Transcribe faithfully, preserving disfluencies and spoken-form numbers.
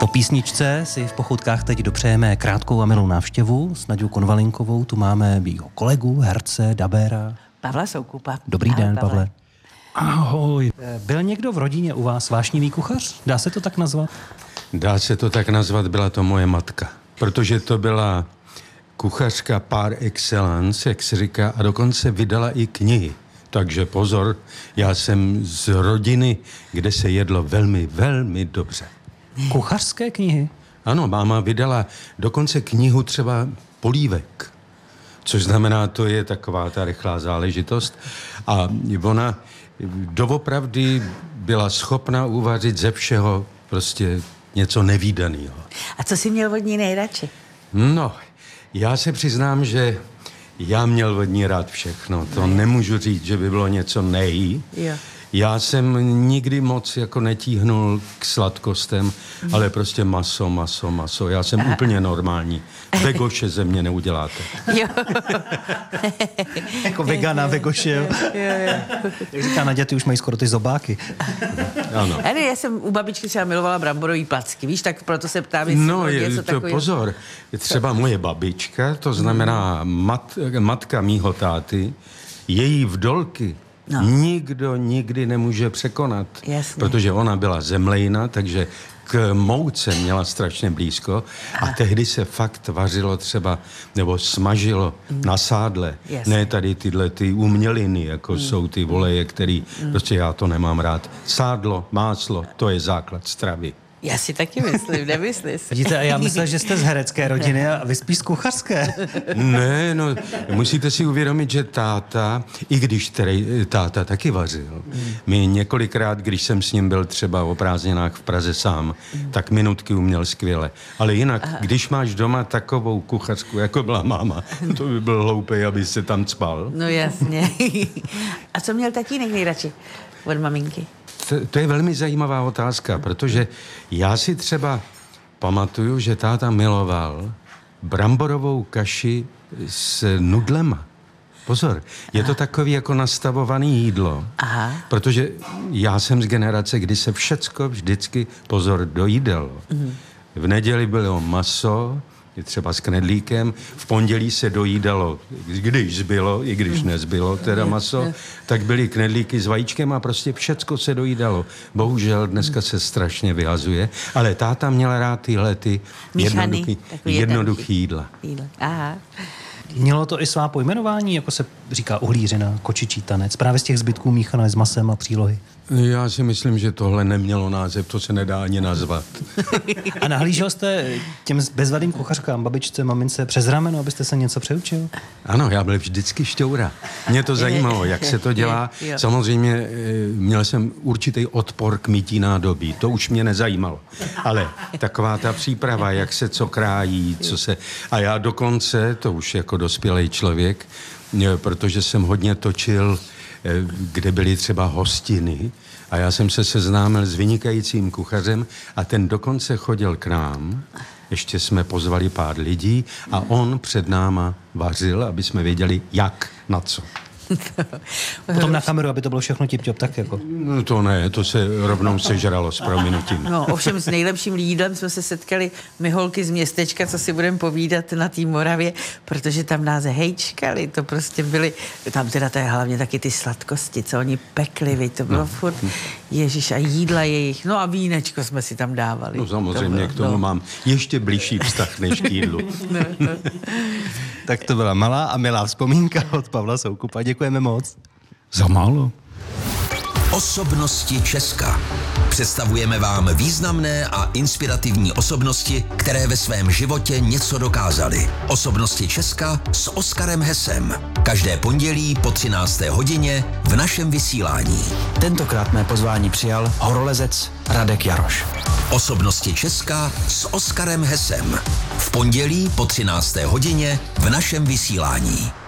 písničce si v Pochoutkách teď dopřejeme krátkou a milou návštěvu s Naďou Konvalinkovou. Tu máme mýho kolegu, herce, dabéra. Pavla Soukupa. Dobrý Ahoj, den, Pavle. Pavle. Ahoj. Byl někdo v rodině u vás vášnivý kuchař? Dá se to tak nazvat? Dá se to tak nazvat, byla to moje matka. Protože to byla kuchařka par excellence, jak se říká, a dokonce vydala i knihy. Takže pozor, já jsem z rodiny, kde se jedlo velmi, velmi dobře. Kuchařské knihy? Ano, máma vydala dokonce knihu třeba polívek, což znamená, to je taková ta rychlá záležitost. A ona doopravdy byla schopna uvařit ze všeho prostě něco nevídaného. A co jsi měl od ní nejradši? No, já se přiznám, že já měl od ní rád všechno. To nemůžu říct, že by bylo něco nej. Jo. Já jsem nikdy moc jako netíhnul k sladkostem, mm. ale prostě maso, maso, maso. Já jsem úplně normální. Vegoše ze mě neuděláte. Jo. Jako vegana, vegoše, jo. Jak říká Naďa, ty už mají skoro ty zobáky. Ano. Ale já jsem u babičky třeba milovala bramborový placky, víš, tak proto se ptám, jestli No, je, něco to takového. pozor. Třeba moje babička, to znamená mat, matka mýho táty, její vdolky, No. nikdo nikdy nemůže překonat. Jasně. Protože ona byla zemlejna, takže k mouce měla strašně blízko a tehdy se fakt vařilo třeba, nebo smažilo mm. na sádle. Jasně. Ne tady tyhle ty uměliny, jako mm. jsou ty voleje, který, mm. prostě já to nemám rád. Sádlo, máslo, to je základ stravy. Já si taky myslím, nemyslí si. Vidíte, a já myslel, že jste z herecké rodiny a vy spíš z kuchařské. Ne, no, musíte si uvědomit, že táta, i když tedy táta taky vařil, mi několikrát, když jsem s ním byl třeba o prázdninách v Praze sám, tak minutky uměl skvěle. Ale jinak, Aha. když máš doma takovou kuchařku, jako byla máma, to by byl hloupej, aby se tam cpal. No jasně. A co měl tatínek nejradši od maminky? To, to je velmi zajímavá otázka, protože já si třeba pamatuju, že táta miloval bramborovou kaši s nudlema. Pozor, je to takový jako nastavovaný jídlo, Aha. protože já jsem z generace, kdy se všecko vždycky, pozor, dojídalo. Mm. V neděli bylo maso, třeba s knedlíkem, v pondělí se dojídalo, když zbylo, i když nezbylo teda maso, tak byly knedlíky s vajíčkem a prostě všecko se dojídalo. Bohužel dneska se strašně vyhazuje, ale táta měla rád tyhle ty jednoduchý, jednoduchý jídla. jídla. Aha. Mělo to i svá pojmenování, jako se říká uhlířina, kočičí tanec, právě z těch zbytků míchané s masem a přílohy. Já si myslím, že tohle nemělo název, to se nedá ani nazvat. A nahlížel jste těm bezvadným kuchařkám, babičce, mamince, přes rameno, abyste se něco přeučil? Ano, já byl vždycky šťoura. Mě to zajímalo, jak se to dělá. Samozřejmě měl jsem určitý odpor k mytí nádobí, to už mě nezajímalo. Ale taková ta příprava, jak se co krájí, co se... A já dokonce, to už jako dospělý člověk, protože jsem hodně točil, kde byly třeba hostiny a já jsem se seznámil s vynikajícím kuchařem a ten dokonce chodil k nám, ještě jsme pozvali pár lidí a on před náma vařil, aby jsme věděli, jak, na co. Potom na kameru, aby to bylo všechno tip-top, tak jako. No to ne, to se rovnou sežralo s prominutím. No, ovšem s nejlepším jídlem jsme se setkali my holky z městečka, co si budeme povídat na té Moravě, protože tam nás hejčkali, to prostě byly, tam teda to je hlavně taky ty sladkosti, co oni pekli, vy, to bylo no. furt, ježiš, a jídla jejich, no a vínečko jsme si tam dávali. No samozřejmě, to bylo, k tomu no. mám ještě blížší vztah než k jídlu. No, no. Tak to byla malá a milá vzpomínka od Pavla Soukupa. Děkujeme moc. Za málo. Osobnosti Česka. Představujeme vám významné a inspirativní osobnosti, které ve svém životě něco dokázaly. Osobnosti Česka s Oskarem Hesem. Každé pondělí po třinácté hodině v našem vysílání. Tentokrát mé pozvání přijal horolezec Radek Jaroš. Osobnosti Česka s Oskarem Hesem. V pondělí po třinácté hodině v našem vysílání.